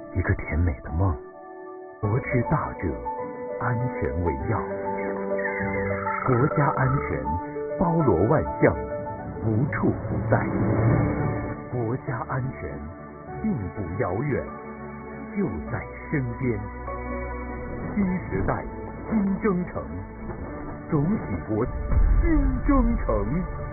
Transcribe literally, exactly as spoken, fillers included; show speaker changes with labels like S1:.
S1: 一个甜美的梦。国之大者，安全为要。国家安全包罗万象，无处不在。国家安全并不遥远，就在身边。新时代新征程，总体国新征程。